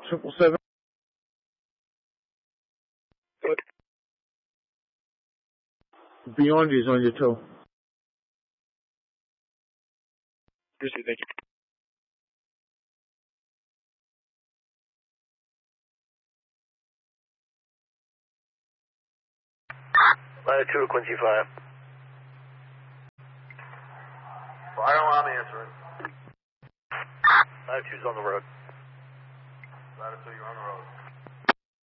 777. Beyond is on your toe. Appreciate it, thank you. Latitude Quincy 5. Fire alarm answering. Latitude's on the road. Latitude, you're on the road.